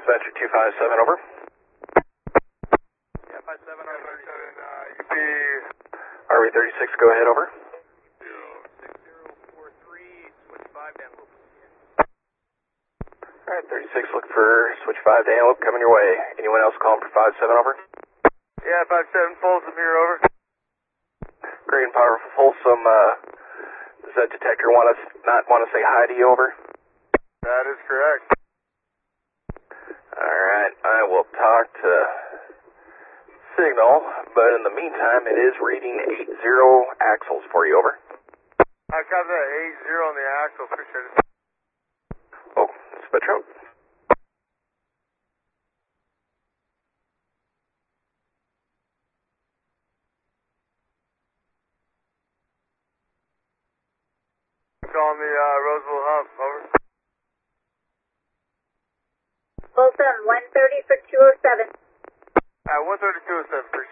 Dispatcher 257, over. Yeah, 57 on 37. UP. RV36, go ahead, over. 6043, switch 5 down loop. Alright, 36, look for switch 5 to Antelope, coming your way. Anyone else calling for 57, over? Yeah, 57 Folsom here, over. Great and powerful Folsom, does that detector not want to say hi to you, over? That is correct. Alright, I will talk to Signal, but in the meantime, it is reading 80 axles for you, over. I got that 80 on the axle, appreciate it. Oh, it's Metro. Calling the Roseville hump, over. Folsom, 130 for 207. 13207,